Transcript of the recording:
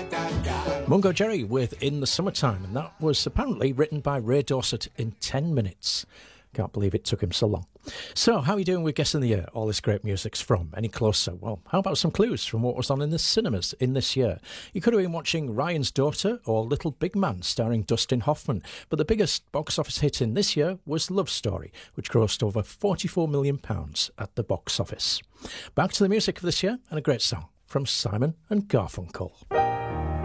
Mungo Jerry with In the Summertime, and that was apparently written by Ray Dorset in 10 minutes. Can't believe it took him so long. So, how are you doing with Guess of the Year? All this great music's from. Any closer? Well, how about some clues from what was on in the cinemas in this year? You could have been watching Ryan's Daughter or Little Big Man starring Dustin Hoffman, but the biggest box office hit in this year was Love Story, which grossed over £44 million at the box office. Back to the music of this year and a great song from Simon and Garfunkel.